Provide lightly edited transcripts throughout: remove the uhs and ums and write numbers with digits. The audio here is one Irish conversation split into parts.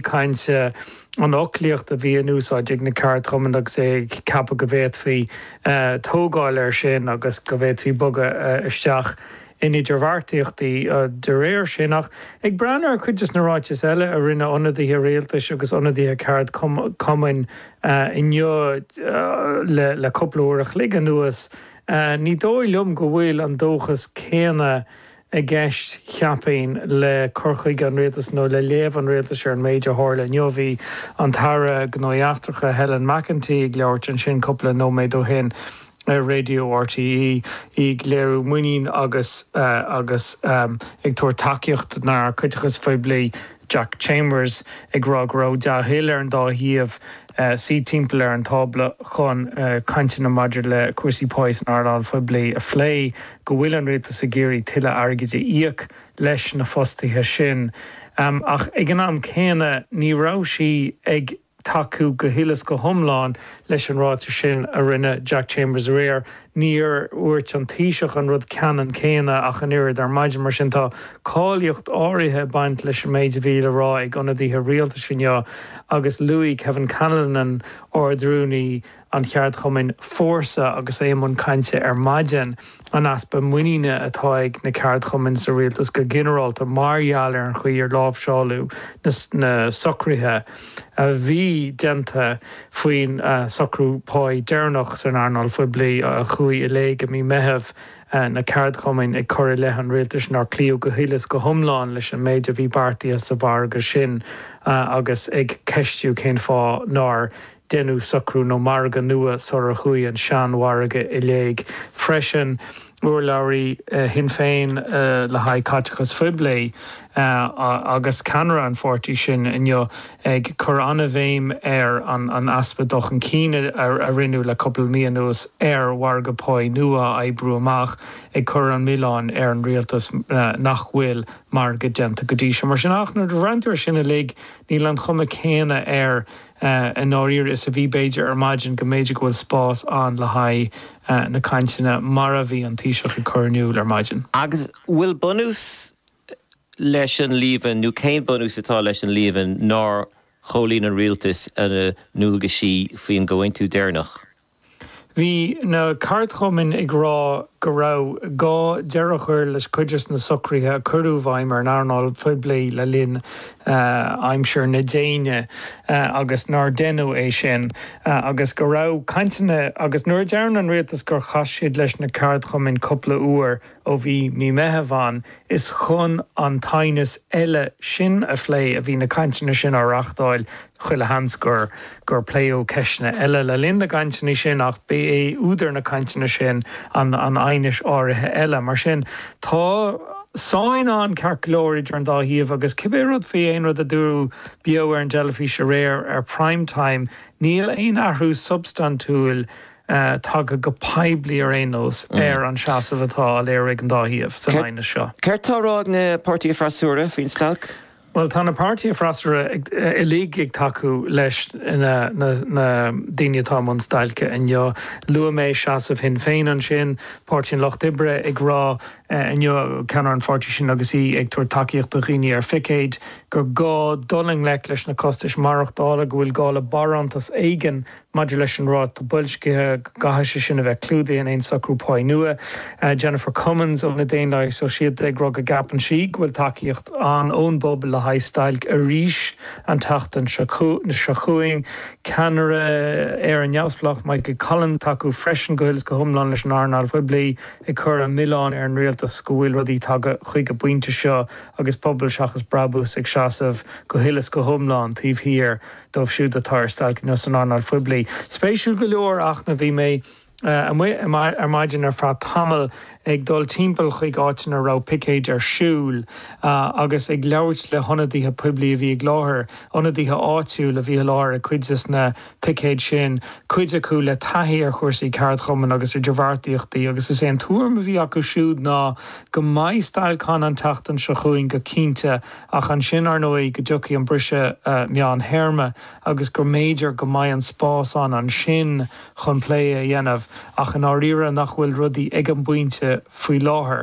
caiinte an oclíocht a bhí an úsáid ag na ceart chumann agus é cappa go bhéit fhí tógáil ar sin agus go bhéit fhí boga isteach in idir bhartaíochtaí de réir sin ach ag breanar chuidir na ráitis eile a rinne ionadaí réaltais agus ionadaí ceart cumain inneo le coplúach lig an nuas ní dóilm go bhfuil an dóchas céine a gceist cheappain le corchaig an réaltas nó le léamh an réaltas ar an méide hála neomhí an tara gnáíachtarcha Helen McEntee ag leabhart an sin coppla nóméid ó hin Radio RTE ag léirú muoín agus ag tuair takeíocht nar chuiteachas faoi bli Jack Chambers ag rá de hill ar an dá híomh sí timppla ar an tábla chun caiinte na maidir le cuasí páis an Ireland faoi bli a phlé go bhfuil an réaltas a géirí tuile airgide íoc leis na fostaithe sin. Ach ag an am céine ní rá sí ag taú go hilas go thomláin leis an ráte sin a rinne Jack Chambers réir níor uirt an tíiseach an rud ceanan céine ach an irid ar maidin mar sin tá cáilíocht áirithe baint leis an méid bhíle rá ag ionadaithe rialta sinneo agus Louis Kevin Callanan ordrúnaí an cheart chumin fórsa agus émon caiinte ar maidin an aspa muoine atá ag na ceart chumin sa rialtas go generalta margheall ar an chuí ar lábhseáú na socrthaithe a bhí denta faoin socrú páid dearnach san Arnold faoi bli a chuí i lé go mí meitheamh na ceart chumin ag choir le an rialtas nar clíú go hilas go thomláin leis an méid a bhí bartaí sa bhar go sin agus ag ceistú cén fá nar denú socrú nó marga nua sor a chuí an seanharige i léig freisin uair leirí hin féin le haid caiteachas fiblé agus canra an fortí sin inneo ag chur anna bhéim ar an aspa doch an cíine a rinú le coppla míonús ar warga páid nua ebrú amach ag chur an Milán ar an rialtas nach bhfuil mar go denta go dtí mar sin ach nó bhreantar sin a lig níl an chuma céine ar an áír is a bhí beidir ar maidin go méidir go bhfuil spás an le haid na caiintena mar a bhí an tíiseach i chorniúil ar maidin. Agus bhfuil bunús leis an líomhan nó céin bunús atá leis an líomhan ná cholín an rialtas a núga sí faoin gohain tú déirnach? Bhí na ceart chumin ag rá go rá gá dearachir leis cuideas na socrthaithe curú bhaimar an Arnold faoi bli le linn aimseir na déine agus nar denú é sin agus go rá caiintena agus nuair dearan an rialtas gur chaisiad leis na ceart chumin coppla uair ó bhí mí meitheamh is chun an tainas eile sin a phlé a bhí na caiintena sin á reachtáil chuile hans gur pléú ceisna eile le linn na caiintena sin ach bé é údar na caiintena sin an ainis áirithe eile mar sin tá sáin an cearclóid ar an dá híomh agus cibé rud fao aon rud a dúrú bio ar an jellyfish a réir ar prime time níl aon ahrú substantúil tag go paibli ar énos ar an seasamh atá léir ag an dá híomh san aine seo. Ceirtárág na Páirtí Freasúra faoin stalc? Well, tá na Páirtí Freasúra i lí ag taú leis na daine atá món stailce inneo lua mé seasamh hin féin an sin Páirtín Loch Dibre ag rá inneo ceannar an fortí sin agus í ag tuair takeíocht a riine ar ficéid gur gá doling le leis na costais marachtála go bhfuil gála barantas éigen maidir leis an rád tá builscithe gaithe sin a bheith clúdaí an éon socrú páid nua. Jennifer Cummins ó na déanaid so siad ag rá go gapan si bhfuil takeíocht an ón bobbal le haid stailc a ríis an tacht an seachúing ceanara ar an neamhsplach Michael Collins taú freisin go hilas go thomláin leis an Arnold faoi bli ag chur an Milán ar an rialtas go bhfuil rudí tagtha chuig go buinte seo agus poblbal seachas brabús ag seasamh go hilas go thomláin tíomh hir dómh siúd atá ar stailc nó an Arnold faoi bli. Spéisiú go leor ach na bhí mé ar maidin ar fá tamil ag dul timppel chuig áitin a rá picéid ar siúl agus ag leabhart le honadaithe poiblí a bhí ag láthair honadaithe áitiúil a bhí láir a cuidas na picéid sin cuid acu le taithí ar chuirsaí ceart chuman agus ar dearmhartaíochtaí agus is éon túirm a bhí acu siúd ná go maiid stail can an tachtan se chuin go cínte ach an sin ar nóí go dtiocfaí an brise meán herma agus gur méidir go maiid an spás an sin chun plé a dhéanamh ach an áíre nach bhfuil rudaí ag an buinte faoi láthair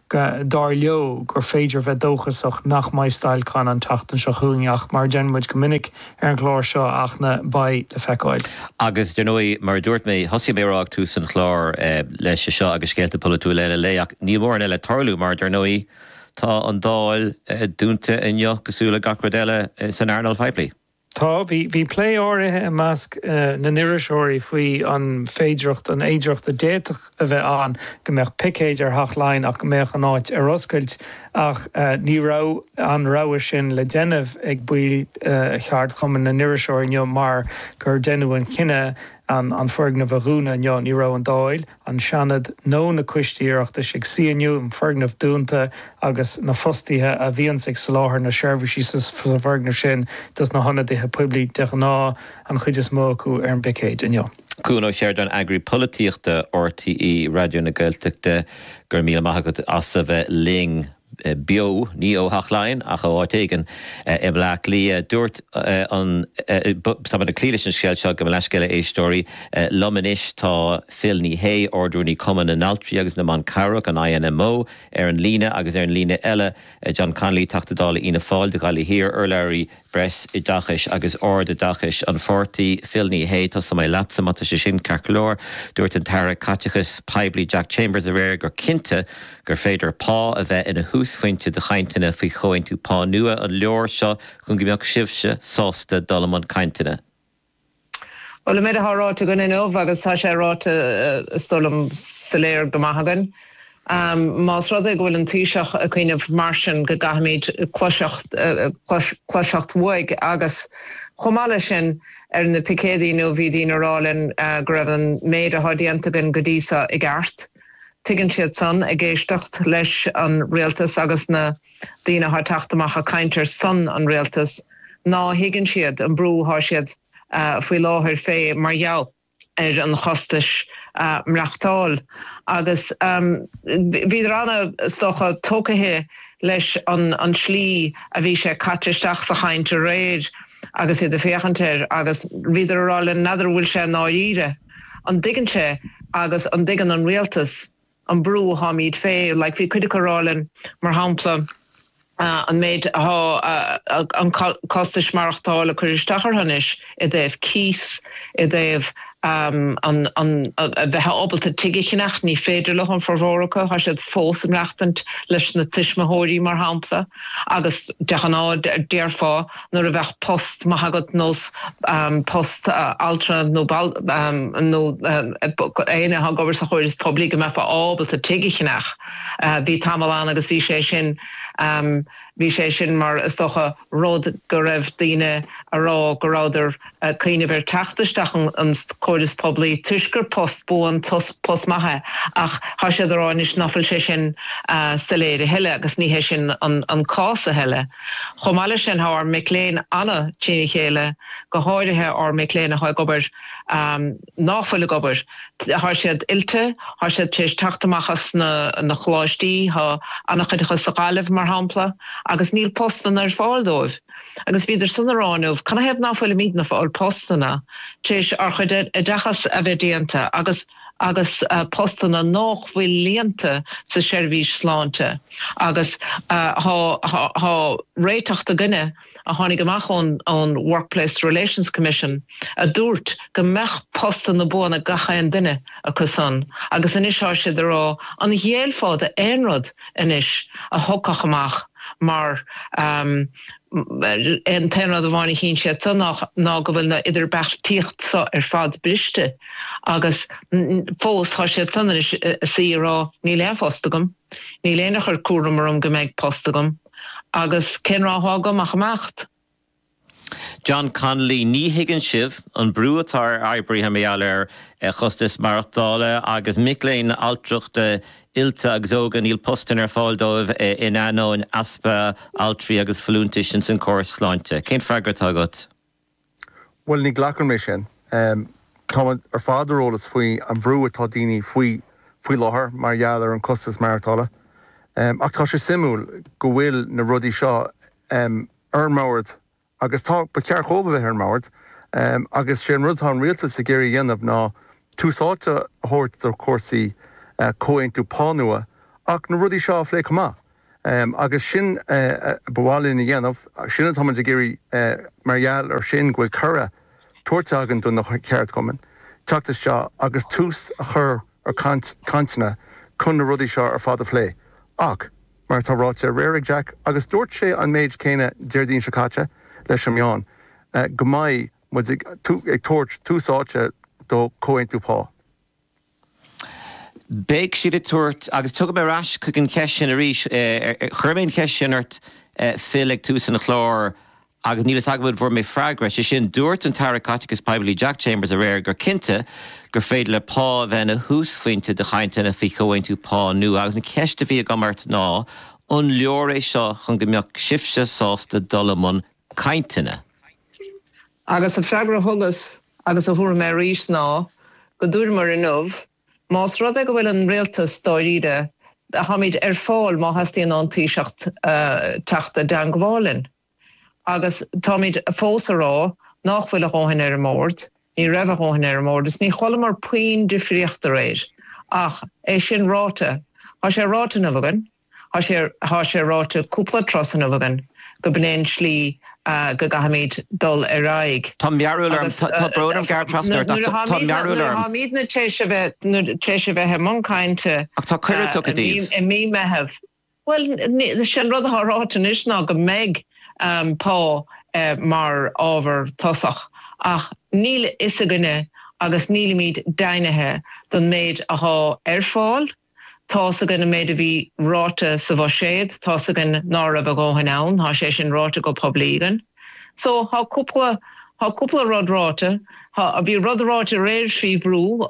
dar leo gur féidir bheith dóchasach nach maisteil can an tatan seo chuúneach mar genmuid go minic ar an chlár seo ach na bai le feicáid. Agus de nói mar dúirt mé hosi bérág tú san chlár leis seo agus scéalta polyú leile léach ní mór eile tarlú mar der nói tá an dáil dúnta inneo gosúla gacradile san Arnold Feipley. Tá, hí lé áirithe a measc na niiriseoirí faoi an féidireacht an éidireacht a déiteach a bheith an go mbeadh picéid ar thachláin ach go mbeadh an áit ar oscailt ach ní rá an ráha sin le déanamh ag buí cheart chuman na niiriseoirí neo mar gur déanamhain cinenne an fergna bharúna neo ní rá an dáil an seanad nó na cuisteíireachta sig sianiu an fergnamh dúnta agus na fostíthe a bhíon sig sa láthair na seirbhísí sa fergna sin dus na honadithe publi de ná an chuid is mó acu ar an bicéid inneo. Cúnó séir an agri políochta RTE radio na Gaeltachta gur míle maithagad as a bheith ling bio ní ó hachláin ach ó áitéigen I bhleach lí dúirt an tá na clíris an sceil seo go leisceile éistóí lomanis tá filní hé orúní cuman an altri agus na man carach an INMO ar an líne agus ar an líne eile John Conley tatadála ina fáil de gáí hir urlairí bres I dachas agus ord a dachas an fortaí filní hé tá sa mai latsa mata sé sin carcolór dúirt an tara catechas Pibli Jack Chambers a réir gur cinnte gur féidir pá a bheith ina hús fointe de chaintena fao choin tú pá nua an leor seo chun go mbeadh sibse sásta dul an caintena. Well, le méid a ráta gan inmh agus tá sé ráta stolam sa léir go maithagan. Más rud ag bhfuil an tíiseach a chuoineh marsin go gaithméid cloiseacht mhuaig agus chomáile sin ar na picédaí nó bhídín arálinn go raibh an méid a thdiantagan go díosa I gceart. Tuigeann siad san ag géisteacht leis an rialtas agus na daoine th teachtamach a caintear san an rialtas ná higann siad an brú thá siad faoi láthair fé mar jou ar an chostais mreachtáil agus bhíidir anna stocha tócathe leis an slí a bhí sé cateisteach sa chainte réid agus iad a féchantéir agus bhíidir arálinn nadidir bhfuil sé náíre an digann sé agus an digan an rialtas an brú hamíd fé, like bhí cuidic arálinn mar hampla an méid an costais marachtáil a chuiristeach ar hanis I dtéobh cís, I dtéobh bheithe obalta tuigichinach ní féidir le an formhóracha tha siad fós an reachtant leis na tuismethóirí mar hampla agus dechaná déirfá nuair a bheith post maithagad nos post altra nó éine ha gobar sa chóir is poblí go mefa ábalta tuigichinach bhí tamáán agus bhí sé sin mar is stocha rud go raibh daoine ará go ráidir cíine bhar teachtaisteach an cóiris poblí tuisgur post búan post maithe ach tha siad aráis nafuil sé sin sa léir heile agus ní hé sin an cása heile. Chomáile sin thar miléin anna tíine chéile go háirithe ar miléin a ha gobar náfuil gobar. Thar siad ilte, thar siad tééis teachtamachchas na chláistí ha anna chuidecha sa gáileh mar hampla agus níl postan ar fáildóibh. Agus bhíidir san aránmh, canna heb náfuil míad na fáil postanna, tééis ar chuid a dechas a bheith déanta agus postanna náchfuil líanta sa seirbhís sláinte. Agus há réiteachta gunne a tháinig amach an Workplace Relations Commission a dúirt go mbeadh postan na buna gacha an duine a chusan. Agus inis thá siad ará an dhéalfád a éonrad inis a thocach amach mar an tenrad a bháinnig hín sé ná go bhfuil na idir becht tíocht sa ar fad briste agus fós thá sé san sírá ní le fostagam, ní lénach ar cuara marm go méid postagam agus cinráthgam ach amacht. John Conley ní higann sibh an brúatar Ibrahim Ealer chostas marachtála agus miléin altruachta ilta agus ógan íl postan ar fáildóibh in anó in aspa altri agus falúntais sin san córas sláinte. Cén freagat agat? Well, ní ghlachan mé sin. Tá ar fádarólas faoi an bhrúatá daoine faoi láthair mar gheallar an costas marachtála. Ach tá sé simúil go bhfuil na rudaí seo ar mabhart agus tá ba cear chomh bheith ar mabhart agus sé an rudtá an rialtas sa géirí dhéanamh ná túsáte thuirt do cuasaí cóin tú pánua ach na rudí seo lé cumá. Agus sin bháilín dhéanamh, sinna tá de géirí margheall ar sin ghfuil cura tuairteagan don nach ceart cuman. Teachtas seo agus tús a chur ar cantina chun na rudí seo ar fád a phlé. Ach, mar tá ráte réirigh Jack, agus dúirt sé an méid céine déirdín secáte leis sem meán. Go maiid ag tuairt túsáte do cóhaintú pá. Beg siad a tuairt agus tugad mé ras chuig an ceisian a rís churmainn ceisianart félig tús an chlár agus nílas agad bhór mé freigra sé sin dúirt an Tarachaiticus Bible Jack Chambers a réir gur cinnte gur féidir le pá bheith na húsfuinte de chaintena fi cóhaintú pá nu agus na ceiste bhí gamart ná an leor é seo chun go mbeadh sibse sásta dolamon caintena. Agus a freigra thugas agus a bhuair mé rís ná go dúir mar in nómh. Más rud go bhfuil an réaltas stáiríide a haid fáil má hastíon an tíseacht teachta den gháilin. Agus táid fós ará nach bhfuil a háin ar mórd, ní raibh háin ar mórd, is ní chola mar puoin difriochta réir. Ach é sin ráta, há sé ráta na bhagan, há sé ráta cúpla trosan na bhagan, go bnéon slí go gahamid dul raig. Tá mearúlar tá brónam gar trasnar tá mearúlar. Tá míad na téise bheith he mcainte ach tá cuireadh a díobh. I mí mehebh. Well, sin rud a ráta is ná go méid pá mar ábhar tosach. Ach níl is a gine agus níl míad dainethe don méid a há fáil. Tá sa gan méid a bhí ráta sa bh séad, tá sa gan ná a gáin ann, há sé sin ráta go poblígan. So há cúpla rud ráta, a bhí rud ráta réir sí bhrú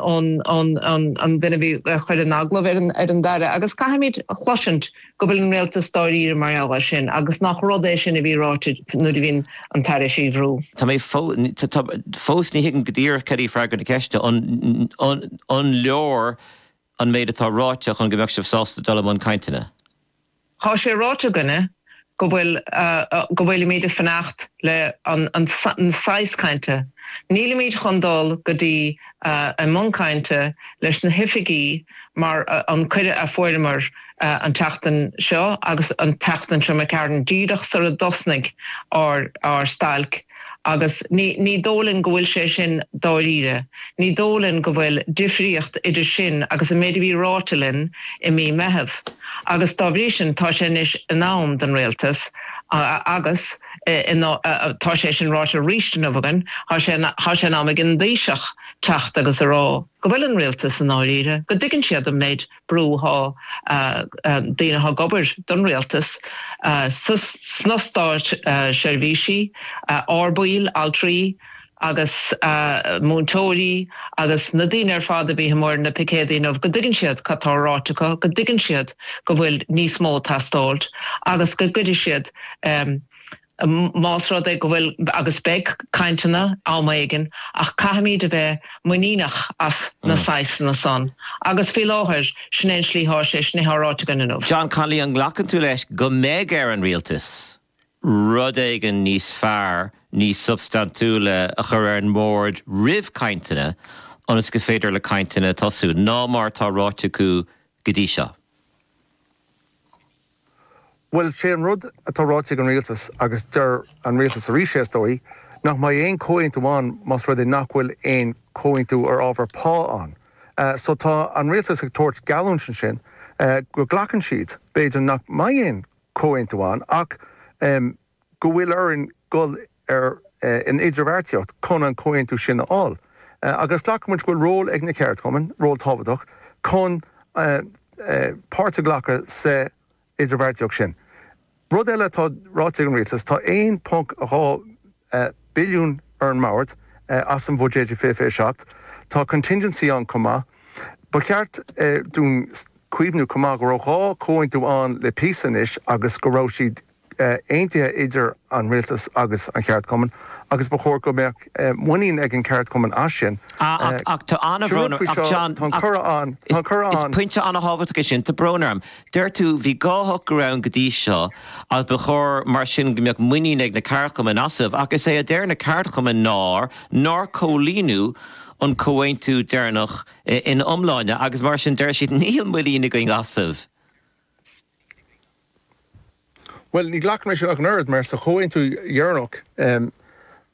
an duine bhí chuir an aglah ar an dara, agus caiimiid chluisint go bhfuil an réalta stáirí mar eáil sin, agus nach rudééis sin a bhí ráta nu bhín an taire sí bhrú. Tá mé fós ní higann go dtír ceí freigar na ceiste an leor an méid atá ráte chun go bheadh sibh sásta dolamon caintena. Tá sé ráte gunne go bhfuil méid a fannacht le an 6 cainte. Níl míid chundal go dtí an mcainte leis na hifigií mar an cuide a foiilimar an teachtan seo agus an teachtan se me cearn díadach sa a dosnig ar stailc. Agus ní dólann go bhfuil sé sin dáíre. Ní dólann go bhfuil difriocht idir sin agus a méidir bhí rátalinn I mí mehebh. Agus dá bhrí sin tá sé is an nám den réaltas agus tá sé sin ráta ríiste na bhagan, há sé ná gin díiseach techt agus ará. Go bhfuil an réaltas an áíre, go dtuigeann siad an méid brúthá daoine gobar don réaltas snostáit seirbhísí, árbúil, altrií, agus múntóirí, agus na dtíine ar fád a bhí mór na picédaíanamh go dtuigeann siad catá rátacha, go dtuigeann siad go bhfuil níos mó tastáilt, agus go gcuidir siad más rud go bhfuil agus beag caintena ámaigen ach caiimiid a bheith muínach as na 6 na son. Agus fi láthir sin éon slíthá sé snéthráte gan inmh. John Conley an ghlachan tú leis go méid ar an rialtas. Rud éigen níos fearr, níos substantúla a chur ar an mórd rih caintena anas go féidir le caintena tosú ná mar tá ráte acu go dtí seo. Well, sé an rud atá ráte an rialtas agus der an rialtas a ríséistóí nach mai éon cóhaintú an más rud é nachhfuil éon cóhaintú ar ábhar pá an. So tá an rialtas ag tuairt galún sin go ghlachan siad beidir nach mai éon cóhaintú an ach go bhfuil ar an gol ar in idirhharrteocht chun an cóhaintú sin áil. Agus ghlachan go ról ag na ceart chuman, ról tábhaach, chun páirte ghlacha sa idirhharrteocht sin. Rud eile tá ráte an rialtas tá 1.8 billiún ar an mabhart as an bhódéidir féfé tá contingency an comá, ba ceart dún cuimhnú comá go rá cóhaintú an le písanis agus go rá siad aontaithe idir an rialtas agus an ceart cuman, agus ba chóir go mbeadh muín ag an ceart cuman as sin. Ach tá anna brónar, ach John, tá cura an. Is pointe anna hábhata sin tá brónarm. Deir tú bhí gáthach go raibh go dtí seo as ba chóir mar sin go mbeadh muín ag na ceart cuman asamh, agus é a deir na ceart cuman ná cólínú an cóhaintú déirnach in omláine agus mar sin deir siad níl muína go asamh Well, ní ghlach mé se ag nerd mar sa choin tú dhearnach